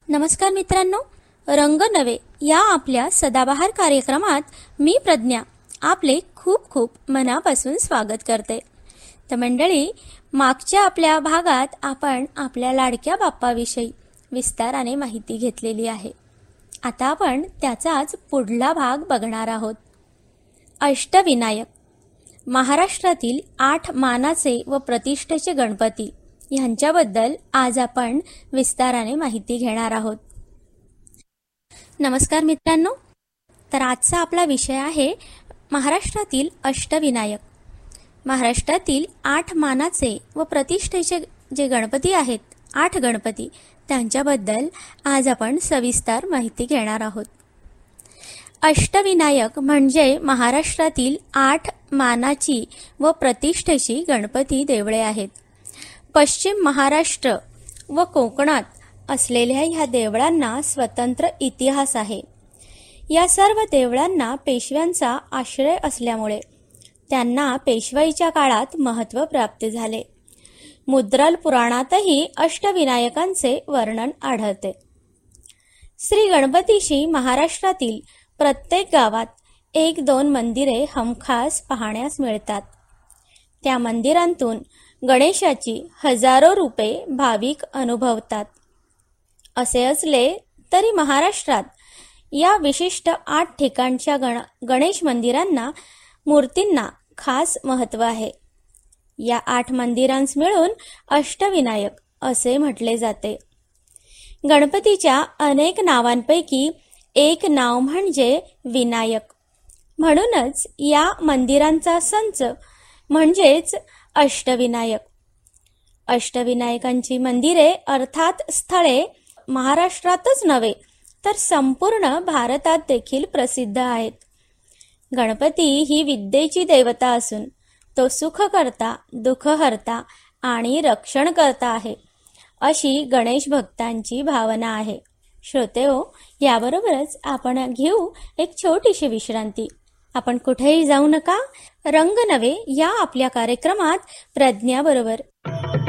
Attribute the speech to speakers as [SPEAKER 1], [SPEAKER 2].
[SPEAKER 1] नमस्कार मित्रांनो, रंग नवे या आपल्या सदाबहार कार्यक्रमात मी प्रज्ञा आपले खूप खूप मनापासून स्वागत करते। तर मंडळी, मागच्या आपल्या भागात आपण आपल्या लाडक्या बाप्पाविषयी विस्ताराने माहिती घेतलेली आहे। आता आपण त्याचाच पुढला भाग बघणार आहोत। अष्टविनायक महाराष्ट्रातील 8 मानाचे व प्रतिष्ठेचे गणपती यांच्याबद्दल आज आपण विस्ताराने माहिती घेणार आहोत। नमस्कार मित्रांनो, तर आजचा आपला विषय आहे महाराष्ट्रातील अष्टविनायक। महाराष्ट्रातील 8 मानाचे व प्रतिष्ठेचे जे गणपती आहेत, 8 गणपती, त्यांच्याबद्दल आज आपण सविस्तर माहिती घेणार आहोत। अष्टविनायक म्हणजे महाराष्ट्रातील 8 मानाची व प्रतिष्ठेची गणपती देवळे आहेत। पश्चिम महाराष्ट्र व कोकणात असलेल्या ह्या देवळांना स्वतंत्र इतिहास आहे। या सर्व देवळांना पेशव्यांचा आश्रय असल्यामुळे त्यांना पेशवाईच्या काळात महत्त्व प्राप्त झाले। मुद्रल पुराणातही अष्टविनायकांचे वर्णन आढळते। श्री गणपतीशी महाराष्ट्रातील प्रत्येक गावात 1-2 मंदिरे हमखास पाहण्यास मिळतात। त्या मंदिरांतून गणेशाची हजारो रूपे भाविक अनुभवतात। असे असले तरी महाराष्ट्रात या विशिष्ट 8 ठिकाणच्या गणेश मंदिरांना, मूर्तींना खास महत्त्व आहे। या 8 मंदिरांस मिळून अष्टविनायक असे म्हटले जाते। गणपतीच्या अनेक नावांपैकी एक नाव म्हणजे विनायक, म्हणूनच या मंदिरांचा संच म्हणजेच अष्टविनायक। अष्टविनायकांची मंदिरे अर्थात स्थळे महाराष्ट्रातच नव्हे तर संपूर्ण भारतात देखील प्रसिद्ध आहेत। गणपती ही विद्येची देवता असून तो सुखकर्ता, दुःखहर्ता आणि रक्षणकर्ता आहे, अशी गणेश भक्तांची भावना आहे। श्रोतेहो, याबरोबरच आपण घेऊ एक छोटीशी विश्रांती। आपण कुठेही जाऊ नका। रंग नवे या आपल्या कार्यक्रमात प्रज्ञा बरोबर